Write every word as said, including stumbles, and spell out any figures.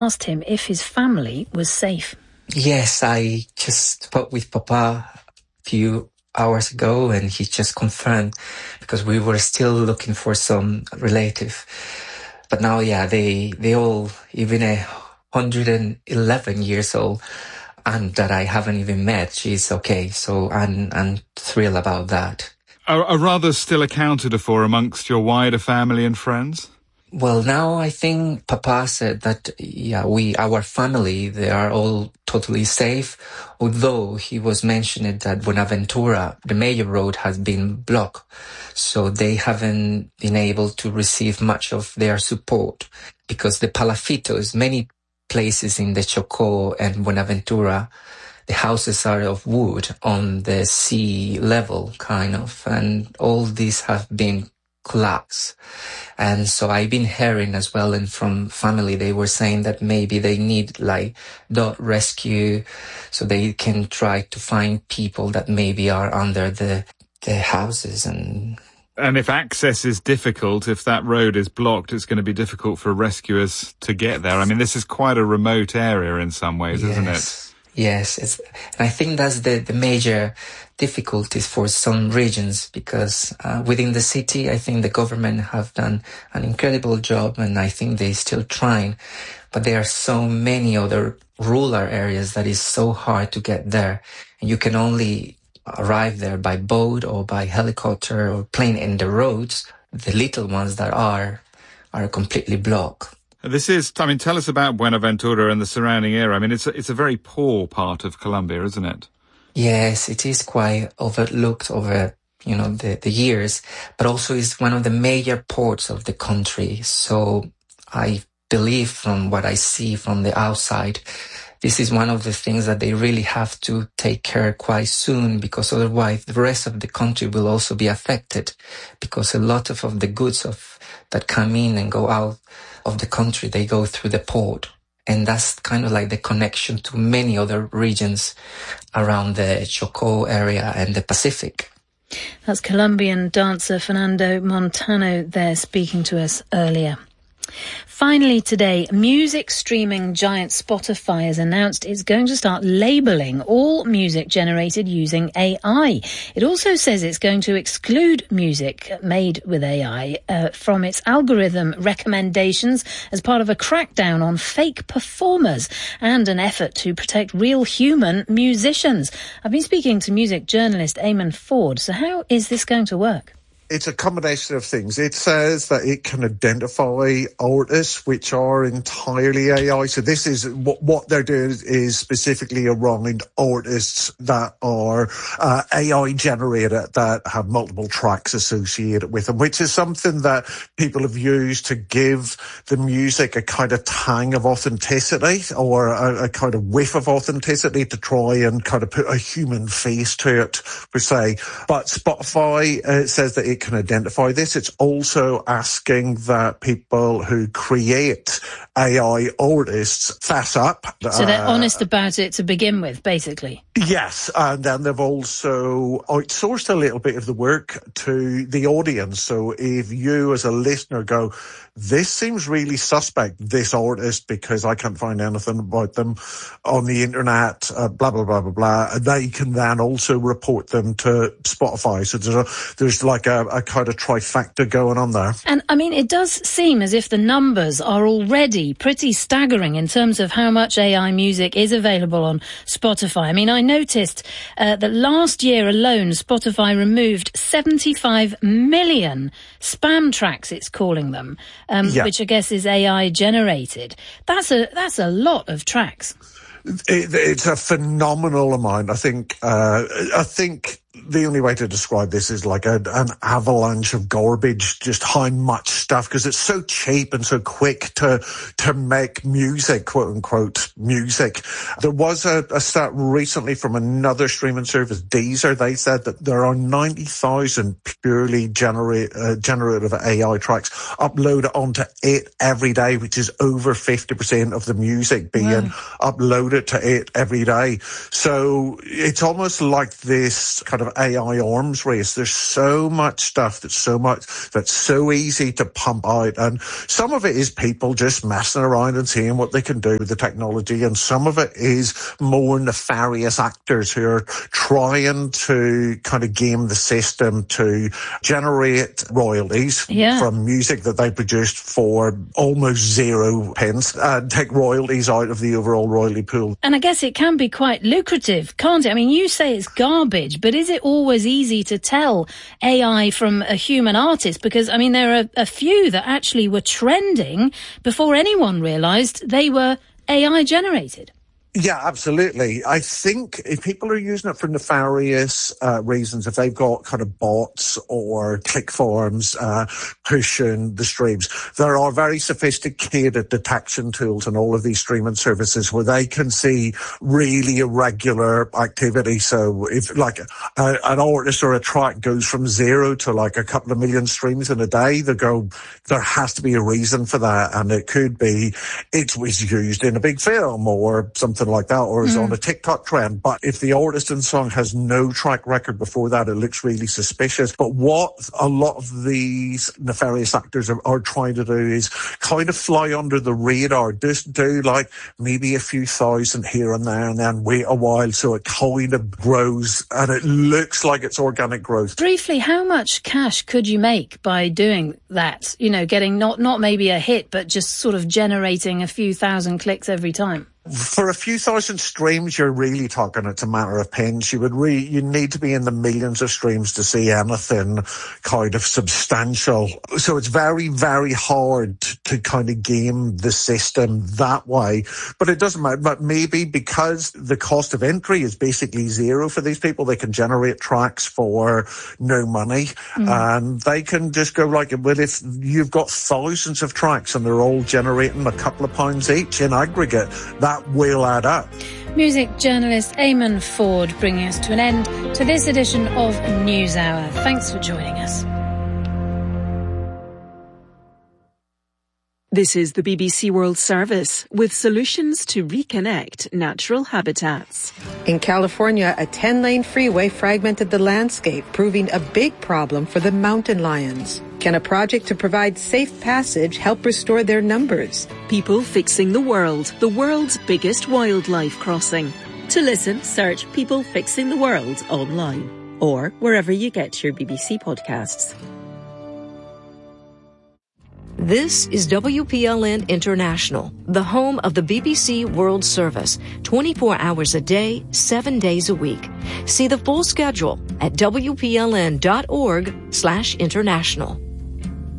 asked him if his family was safe. Yes, I just spoke with Papa a few hours ago, and he just confirmed, because we were still looking for some relative. But now, yeah, they they all, even a one hundred eleven years old, and that I haven't even met, she's okay. So I'm, I'm thrilled about that. Are, are others still accounted for amongst your wider family and friends? Well, now I think Papa said that, yeah, we, our family, they are all totally safe, although he was mentioning that Buenaventura, the major road, has been blocked, so they haven't been able to receive much of their support, because the palafitos, many places in the Chocó and Buenaventura, the houses are of wood on the sea level, kind of, and all these have been collapsed. And so I've been hearing as well, and from family, they were saying that maybe they need like dog rescue, so they can try to find people that maybe are under the the houses. And and if access is difficult, if that road is blocked, it's going to be difficult for rescuers to get there. I mean, this is quite a remote area in some ways, yes. isn't it? Yes, it's, and I think that's the, the major difficulties for some regions, because uh, within the city, I think the government have done an incredible job, and I think they're still trying. But there are so many other rural areas that is so hard to get there. And you can only arrive there by boat or by helicopter or plane, and the roads, the little ones that are, are completely blocked. This is, I mean, tell us about Buenaventura and the surrounding area. I mean, it's a, it's a very poor part of Colombia, isn't it? Yes, it is quite overlooked over, you know, the, the years, but also is one of the major ports of the country. So I believe, from what I see from the outside, this is one of the things that they really have to take care quite soon, because otherwise the rest of the country will also be affected, because a lot of, of the goods of that come in and go out of the country, they go through the port. And that's kind of like the connection to many other regions around the Chocó area and the Pacific. That's Colombian dancer Fernando Montano there speaking to us earlier. Finally today, music streaming giant Spotify has announced it's going to start labelling all music generated using A I. It also says it's going to exclude music made with A I uh, from its algorithm recommendations as part of a crackdown on fake performers and an effort to protect real human musicians. I've been speaking to music journalist Eamon Ford. So how is this going to work? It's a combination of things. It says that it can identify artists which are entirely A I. So this is what, what they're doing is specifically around artists that are uh, A I generated, that have multiple tracks associated with them, which is something that people have used to give the music a kind of tang of authenticity, or a, a kind of whiff of authenticity, to try and kind of put a human face to it, per se. But Spotify uh, says that it can identify this. It's also asking that people who create A I artists fess up. So they're uh, honest about it to begin with, basically. Yes, and then they've also outsourced a little bit of the work to the audience. So if you as a listener go, this seems really suspect, this artist, because I can't find anything about them on the internet, uh, blah, blah, blah, blah, blah, they can then also report them to Spotify. So there's, a, there's like a, a kind of trifecta going on there. And, I mean, it does seem as if the numbers are already pretty staggering in terms of how much A I music is available on Spotify. I mean, I noticed uh, that last year alone, Spotify removed seventy-five million spam tracks, it's calling them, um, yeah. which I guess is A I generated. That's a that's a lot of tracks. It, it's a phenomenal amount. I think. Uh, I think. The only way to describe this is like a, an avalanche of garbage, just how much stuff, because it's so cheap and so quick to to make music, quote unquote, music. There was a, a stat recently from another streaming service, Deezer. They said that there are ninety thousand purely generate, uh, generative A I tracks uploaded onto it every day, which is over fifty percent of the music being wow. uploaded to it every day. So it's almost like this kind of kind of A I arms race. There's so much stuff that's so much, that's so easy to pump out. And some of it is people just messing around and seeing what they can do with the technology. And some of it is more nefarious actors who are trying to kind of game the system to generate royalties yeah. from music that they produced for almost zero pence and take royalties out of the overall royalty pool. And I guess it can be quite lucrative, can't it? I mean, you say it's garbage, but is it always easy to tell A I from a human artist? Because, I mean, there are a few that actually were trending before anyone realised they were A I generated. Yeah, absolutely. I think if people are using it for nefarious uh, reasons, if they've got kind of bots or click farms uh, pushing the streams, there are very sophisticated detection tools in all of these streaming services where they can see really irregular activity. So if like a, an artist or a track goes from zero to like a couple of million streams in a day, they go, there has to be a reason for that. And it could be it was used in a big film or something like that, or is mm. on a TikTok trend. But if the artist and song has no track record before that, it looks really suspicious. But what a lot of these nefarious actors are, are trying to do is kind of fly under the radar, just do like maybe a few thousand here and there and then wait a while so it kind of grows and it looks like it's organic growth. Briefly, how much cash could you make by doing that? You know, getting not, not maybe a hit, but just sort of generating a few thousand clicks every time? For a few thousand streams, you're really talking it's a matter of pence. You would re- you need to be in the millions of streams to see anything kind of substantial. So it's very, very hard to, to kind of game the system that way. But it doesn't matter. But maybe because the cost of entry is basically zero for these people, they can generate tracks for no money. Mm. And they can just go like, well, if you've got thousands of tracks and they're all generating a couple of pounds each in aggregate, that That will add up. Music journalist Eamon Ford bringing us to an end to this edition of NewsHour. Thanks for joining us. This is the B B C World Service with solutions to reconnect natural habitats. In California, a ten-lane freeway fragmented the landscape, proving a big problem for the mountain lions. Can a project to provide safe passage help restore their numbers? People Fixing the World, the world's biggest wildlife crossing. To listen, search People Fixing the World online or wherever you get your B B C podcasts. This is W P L N International, the home of the B B C World Service, twenty-four hours a day, seven days a week. See the full schedule at W P L N dot org slash international.